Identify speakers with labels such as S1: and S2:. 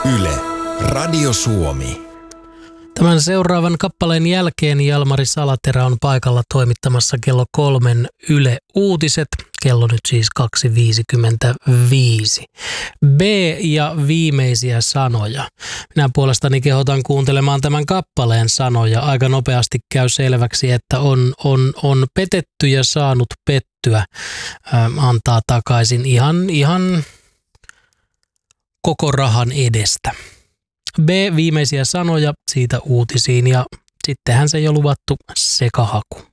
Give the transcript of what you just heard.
S1: Yle, Radio Suomi.
S2: Tämän seuraavan kappaleen jälkeen Jalmari Salaterä on paikalla toimittamassa kello 3 Yle Uutiset. Kello nyt siis 2.55. B ja viimeisiä sanoja. Minä puolestani kehotan kuuntelemaan tämän kappaleen sanoja. Aika nopeasti käy selväksi, että on petetty ja saanut pettyä. Antaa takaisin ihan koko rahan edestä. B, viimeisiä sanoja, siitä uutisiin ja sittenhän se jo luvattu sekahaku.